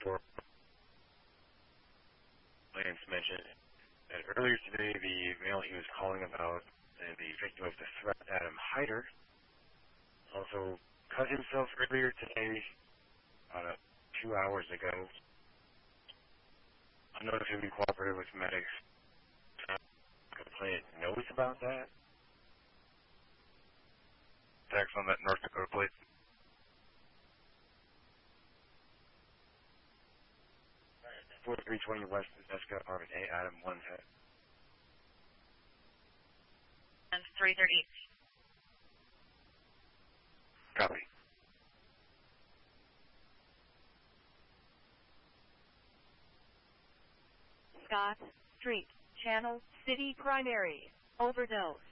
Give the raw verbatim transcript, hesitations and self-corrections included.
for Lance mentioned that earlier today the male he was calling about and the victim of the threat, Adam Hyder, also cut himself earlier today, about uh, two hours ago. I don't know if he'll be cooperative with medics. Complainant knows about that. Attacks on that North Dakota plate. forty-three twenty West Nebraska, Apartment A, Adam one head. And three thirty. Copy. Scott Street, Channel City Primary. Overdose.